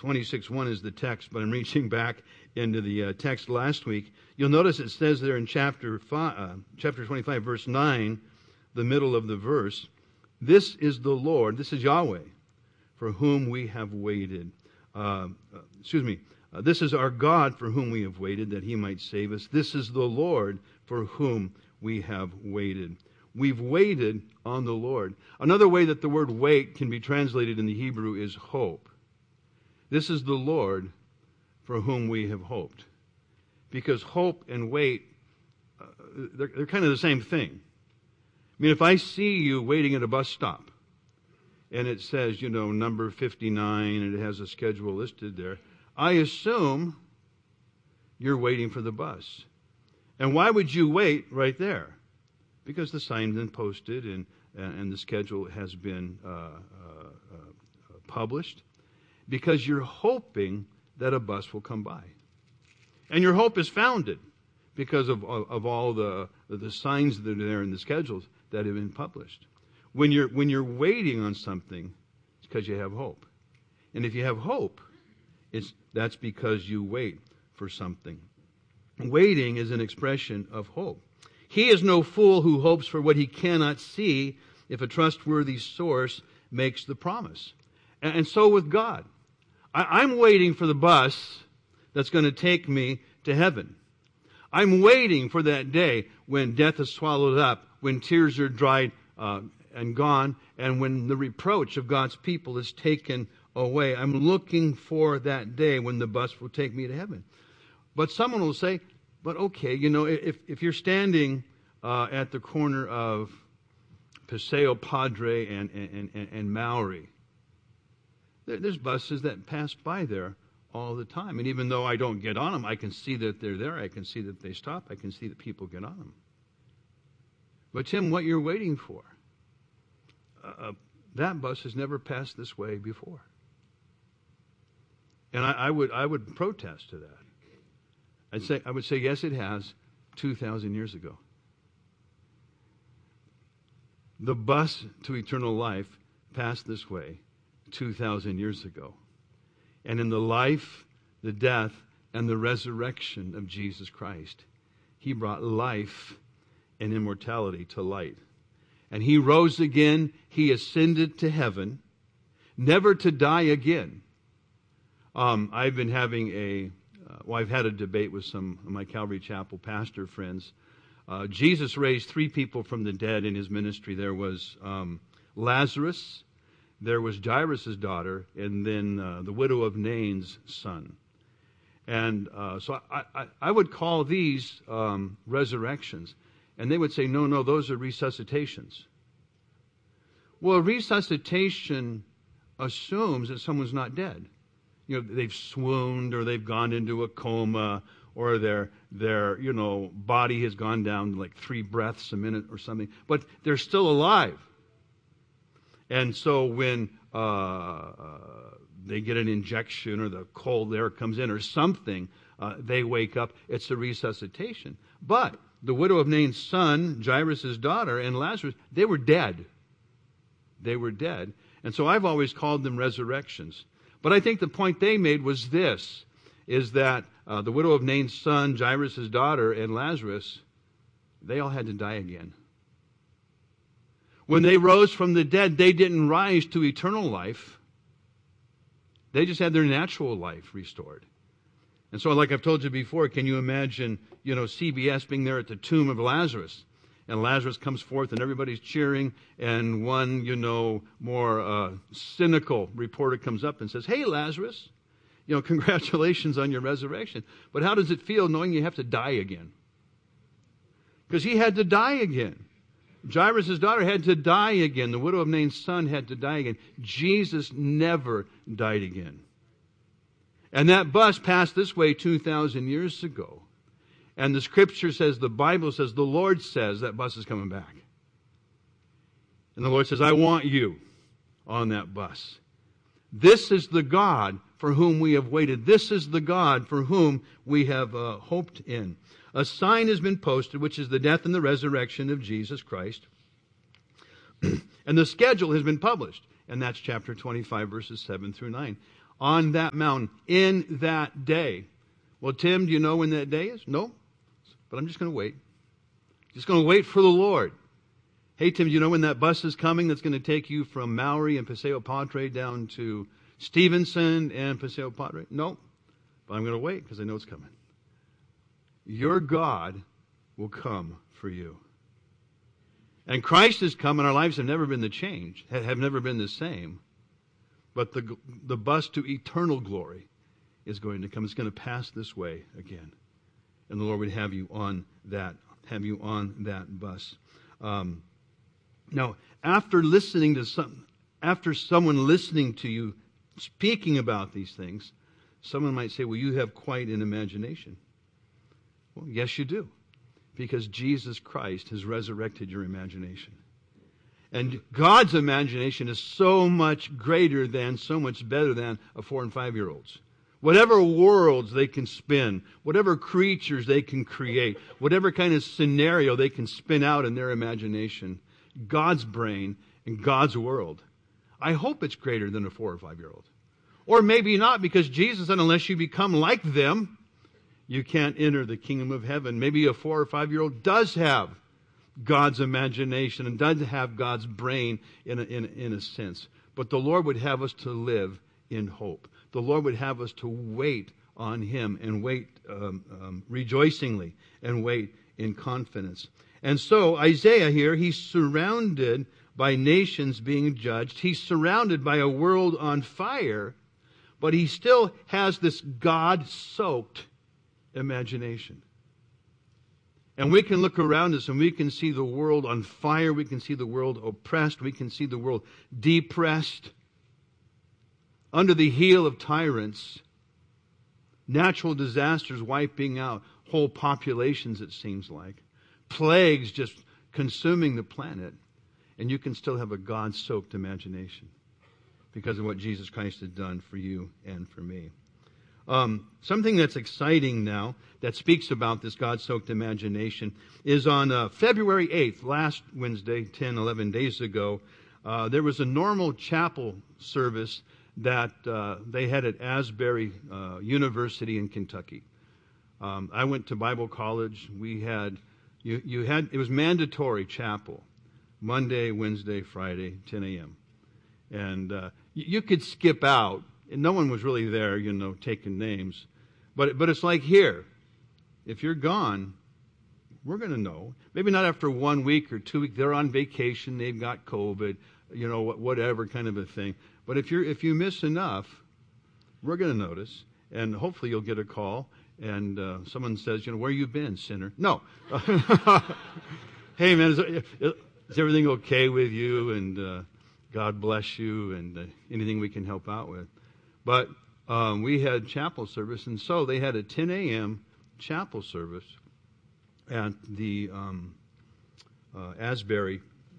26:1 is the text, but I'm reaching back into the text last week. You'll notice it says there in chapter 25, verse 9, the middle of the verse, this is the Lord, this is Yahweh, for whom we have waited. This is our God for whom we have waited, that he might save us. This is the Lord for whom we have waited. We've waited on the Lord. Another way that the word wait can be translated in the Hebrew is hope. This is the Lord for whom we have hoped. Because hope and wait, they're kind of the same thing. I mean, if I see you waiting at a bus stop, and it says, number 59, and it has a schedule listed there, I assume you're waiting for the bus. And why would you wait right there? Because the sign's been posted and the schedule has been published. Because you're hoping that a bus will come by. And your hope is founded because of all the signs that are there in the schedules that have been published. When you're waiting on something, it's because you have hope. And if you have hope, that's because you wait for something. Waiting is an expression of hope. He is no fool who hopes for what he cannot see if a trustworthy source makes the promise. And so with God. I'm waiting for the bus that's going to take me to heaven. I'm waiting for that day when death is swallowed up, when tears are dried and gone, and when the reproach of God's people is taken away. I'm looking for that day when the bus will take me to heaven. But someone will say, but okay, if you're standing at the corner of Paseo Padre and Maori, there's buses that pass by there all the time. And even though I don't get on them, I can see that they're there. I can see that they stop. I can see that people get on them. But Tim, what you're waiting for, that bus has never passed this way before. And I would protest to that. I would say, yes, it has, 2,000 years ago. The bus to eternal life passed this way 2,000 years ago. And in the life, the death, and the resurrection of Jesus Christ, he brought life and immortality to light. And he rose again. He ascended to heaven, never to die again. I've been having I've had a debate with some of my Calvary Chapel pastor friends. Jesus raised 3 people from the dead in his ministry. There was Lazarus, there was Jairus' daughter, and then the widow of Nain's son. And so I would call these resurrections. And they would say, no, those are resuscitations. Well, resuscitation assumes that someone's not dead. They've swooned, or they've gone into a coma, or their body has gone down like 3 breaths a minute or something. But they're still alive. And so when they get an injection, or the cold air comes in or something, they wake up. It's a resuscitation. But the widow of Nain's son, Jairus' daughter, and Lazarus, they were dead. They were dead. And so I've always called them resurrections. But I think the point they made was this, is that the widow of Nain's son, Jairus' daughter, and Lazarus, they all had to die again. When they rose from the dead, they didn't rise to eternal life. They just had their natural life restored. And so, like I've told you before, can you imagine, CBS being there at the tomb of Lazarus? And Lazarus comes forth and everybody's cheering. And one, more cynical reporter comes up and says, hey, Lazarus, congratulations on your resurrection. But how does it feel knowing you have to die again? Because he had to die again. Jairus' daughter had to die again. The widow of Nain's son had to die again. Jesus never died again. And that bus passed this way 2,000 years ago. And the Scripture says, the Bible says, the Lord says that bus is coming back. And the Lord says, I want you on that bus. This is the God for whom we have waited. This is the God for whom we have hoped in. A sign has been posted, which is the death and the resurrection of Jesus Christ. And the schedule has been published. And that's chapter 25, verses 7 through 9. on that mountain in that day. Well, Tim, do you know when that day is? No, but I'm just going to wait. Just going to wait for the Lord. Hey, Tim, do you know when that bus is coming that's going to take you from Maui and Paseo Padre down to Stevenson and Paseo Padre? No, but I'm going to wait because I know it's coming. Your God will come for you. And Christ has come, and our lives have never been the change, have never been the same. But the bus to eternal glory is going to come. It's going to pass this way again. And the Lord would have you on that bus. Now, after someone listening to you speaking about these things, someone might say, well, you have quite an imagination. Well, yes, you do. Because Jesus Christ has resurrected your imagination. And God's imagination is so much greater than, so much better than a 4- and 5-year-old's. Whatever worlds they can spin, whatever creatures they can create, whatever kind of scenario they can spin out in their imagination, God's brain and God's world, I hope it's greater than a 4 or 5-year-old. Or maybe not, because Jesus said, unless you become like them, you can't enter the kingdom of heaven. Maybe a 4 or 5-year-old does have God's imagination and does have God's brain in a sense. But the Lord would have us to live in hope. The Lord would have us to wait on Him and wait rejoicingly and wait in confidence. And so Isaiah here, he's surrounded by nations being judged. He's surrounded by a world on fire, but he still has this God-soaked imagination. And we can look around us and we can see the world on fire. We can see the world oppressed. We can see the world depressed, under the heel of tyrants, natural disasters wiping out whole populations, it seems like, plagues just consuming the planet, and you can still have a God-soaked imagination because of what Jesus Christ has done for you and for me. Something that's exciting now that speaks about this God-soaked imagination is on February 8th, last Wednesday, 11 days ago, there was a normal chapel service that they had at Asbury University in Kentucky. I went to Bible college. We had, it was mandatory chapel, Monday, Wednesday, Friday, 10 a.m. And you could skip out, and no one was really there, taking names. But it's like here. If you're gone, we're going to know. Maybe not after 1 week or 2 weeks. They're on vacation. They've got COVID, whatever kind of a thing. But if you miss enough, we're going to notice. And hopefully you'll get a call. And someone says, where you been, sinner? No. Hey, man, is everything okay with you? And God bless you, and anything we can help out with. But we had chapel service, and so they had a 10 a.m. chapel service at the Asbury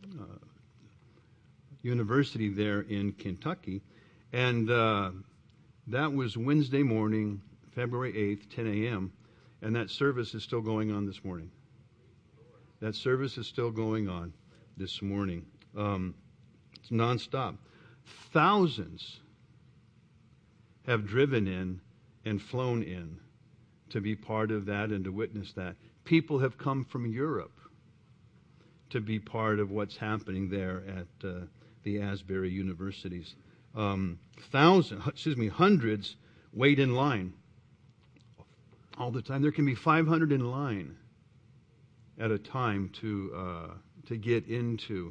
University there in Kentucky. And that was Wednesday morning, February 8th, 10 a.m., and that service is still going on this morning. That service is still going on this morning. It's nonstop. Thousands have driven in and flown in to be part of that and to witness that. People have come from Europe to be part of what's happening there at the Asbury Universities. Hundreds wait in line all the time. There can be 500 in line at a time to get into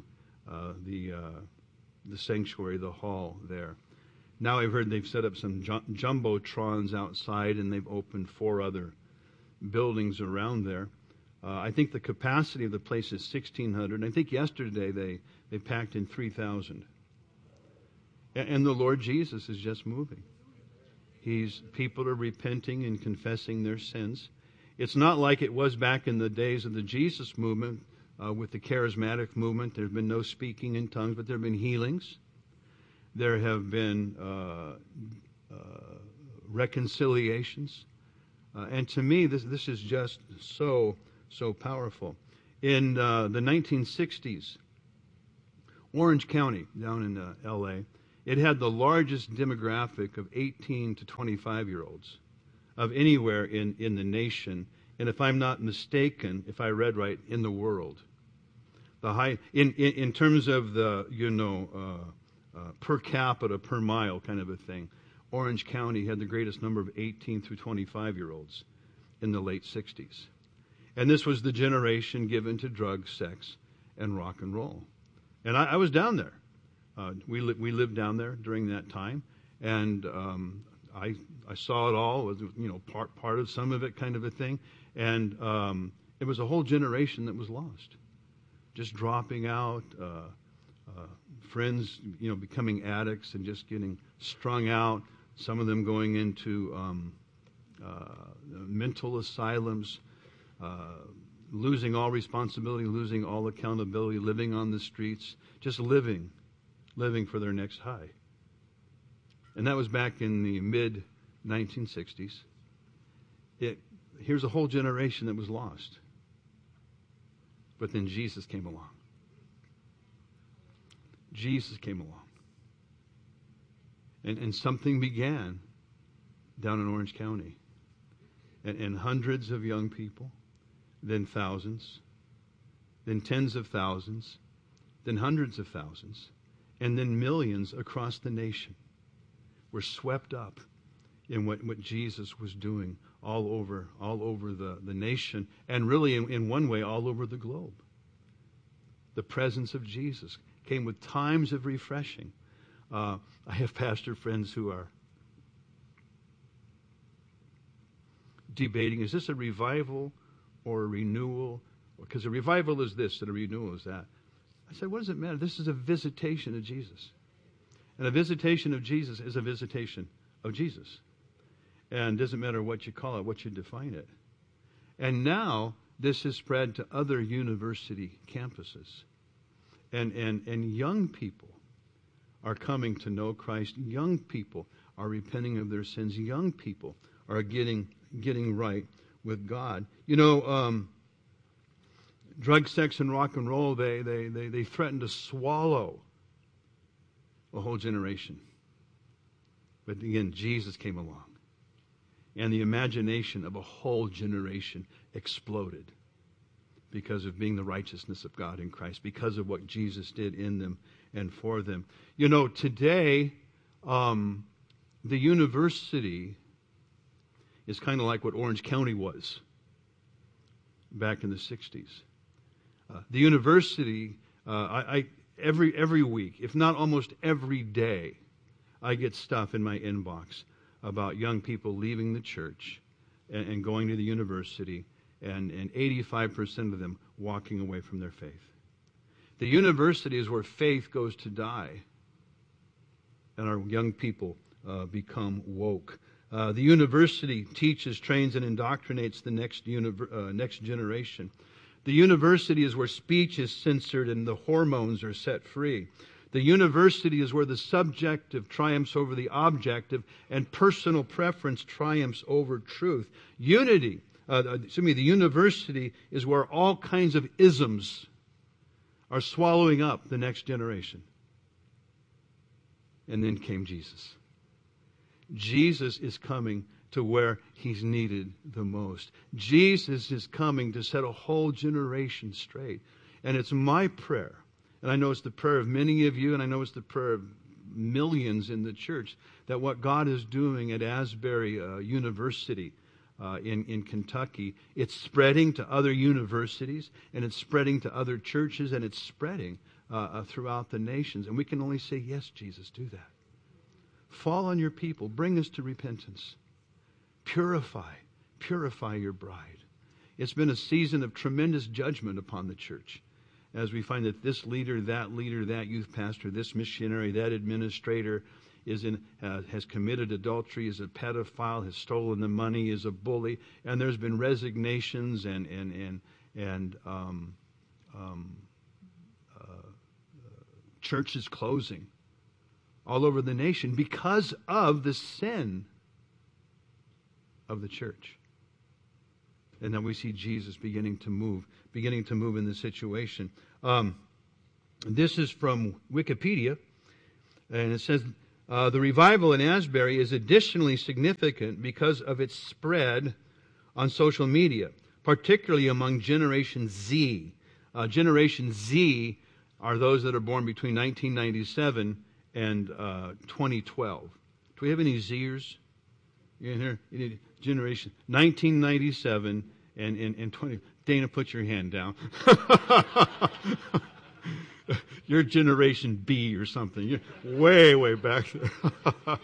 the sanctuary, the hall there. Now I've heard they've set up some jumbotrons outside, and they've opened 4 other buildings around there. I think the capacity of the place is 1,600. I think yesterday they packed in 3,000. And the Lord Jesus is just moving. People are repenting and confessing their sins. It's not like it was back in the days of the Jesus movement with the charismatic movement. There have been no speaking in tongues, but there have been healings. There have been reconciliations. And to me, this is just so powerful. In the 1960s, Orange County, down in L.A., It had the largest demographic of 18 to 25-year-olds of anywhere in the nation, and if I'm not mistaken, if I read right, in the world. In terms of the per capita per mile kind of a thing, Orange County had the greatest number of 18 through 25-year-olds in the late 60s. And this was the generation given to drugs, sex, and rock and roll. And I was down there. We lived down there during that time, and I saw it all. It was, part of some of it kind of a thing. And it was a whole generation that was lost, just dropping out. Friends, becoming addicts and just getting strung out. Some of them going into mental asylums, losing all responsibility, losing all accountability, living on the streets, just living for their next high. And that was back in the mid-1960s. Here's a whole generation that was lost. But then Jesus came along. Jesus came along. And something began down in Orange County. And hundreds of young people, then thousands, then tens of thousands, then hundreds of thousands, and then millions across the nation were swept up in what Jesus was doing all over the nation, and really in one way all over the globe. The presence of Jesus came with times of refreshing. I have pastor friends who are debating, is this a revival or a renewal? Because a revival is this and a renewal is that. I said, what does it matter? This is a visitation of Jesus. And a visitation of Jesus is a visitation of Jesus. And it doesn't matter what you call it, what you define it. And now this has spread to other university campuses. And young people are coming to know Christ. Young people are repenting of their sins. Young people are getting right with God. Drug, sex, and rock and roll, they threaten to swallow a whole generation. But again, Jesus came along. And the imagination of a whole generation exploded because of being the righteousness of God in Christ, because of what Jesus did in them and for them. Today, the university is kind of like what Orange County was back in the 60s. The university, every week, if not almost every day, I get stuff in my inbox about young people leaving the church and going to the university, and 85% of them walking away from their faith. The university is where faith goes to die, and our young people become woke. The university teaches, trains, and indoctrinates the next generation. The university is where speech is censored and the hormones are set free. The university is where the subjective triumphs over the objective and personal preference triumphs over truth. The university is where all kinds of isms are swallowing up the next generation. And then came Jesus. Jesus is coming to where he's needed the most. Jesus is coming to set a whole generation straight. And it's my prayer, and I know it's the prayer of many of you, and I know it's the prayer of millions in the church, that what God is doing at Asbury University in Kentucky, it's spreading to other universities, and it's spreading to other churches, and it's spreading throughout the nations. And we can only say, yes, Jesus, do that. Fall on your people. Bring us to repentance. Purify your bride. It's been a season of tremendous judgment upon the church, as we find that this leader, that youth pastor, this missionary, that administrator has committed adultery, is a pedophile, has stolen the money, is a bully, and there's been resignations and churches closing all over the nation because of the sin of the church. And then we see Jesus beginning to move in the situation. This is from Wikipedia. And it says, the revival in Asbury is additionally significant because of its spread on social media, particularly among Generation Z. Generation Z are those that are born between 1997 and 2012. Do we have any Zers? You in here? You need generation 1997 and 20. Dana, put your hand down. You're Generation B or something. You're way, way back there.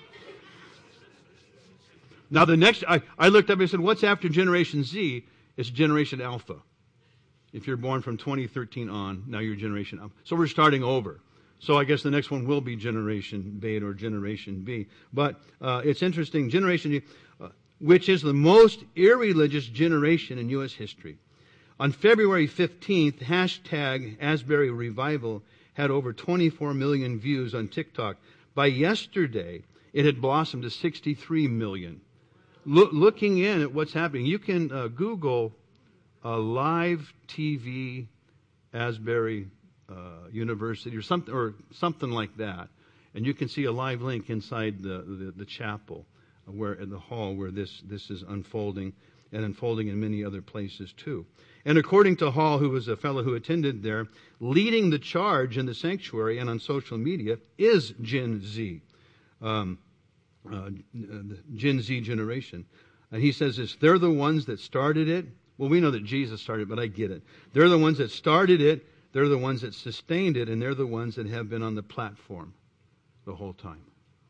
Now the next, I looked up and said, what's after Generation Z? It's Generation Alpha. If you're born from 2013 on, now you're Generation Alpha. So we're starting over. So I guess the next one will be Generation Beta or Generation B. But it's interesting, Generation Z, which is the most irreligious generation in U.S. history. On February 15th, hashtag Asbury Revival had over 24 million views on TikTok. By yesterday, it had blossomed to 63 million. Looking in at what's happening, you can Google live TV Asbury University or something like that, and you can see a live link inside the chapel, where in the hall where this is unfolding, and unfolding in many other places too. And according to Hall, who was a fellow who attended there, leading the charge in the sanctuary and on social media is Gen Z, the Gen Z generation. And he says this, they're the ones that started it. Well, we know that Jesus started it, but I get it. They're the ones that started it, they're the ones that sustained it, and they're the ones that have been on the platform the whole time.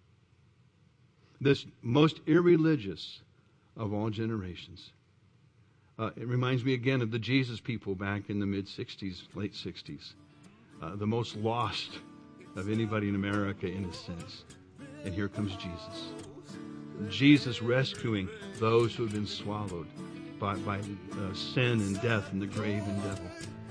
This most irreligious of all generations. It reminds me again of the Jesus people back in the mid-'60s, late 60s. The most lost of anybody in America, in a sense. And here comes Jesus. Jesus rescuing those who have been swallowed by sin and death and the grave and devil.